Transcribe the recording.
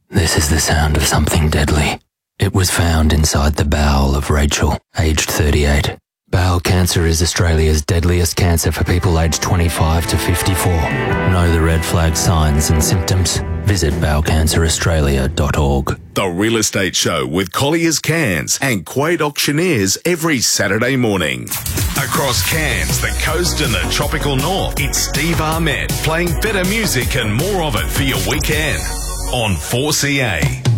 This is the sound of something deadly. It was found inside the bowel of Rachel, aged 38. Bowel cancer is Australia's deadliest cancer for people aged 25 to 54. Know the red flag signs and symptoms? Visit bowelcanceraustralia.org. The Real Estate Show with Collier's Cairns and Quade Auctioneers every Saturday morning. Across Cairns, the coast and the tropical north, it's Steve Ahmed playing better music and more of it for your weekend on 4CA.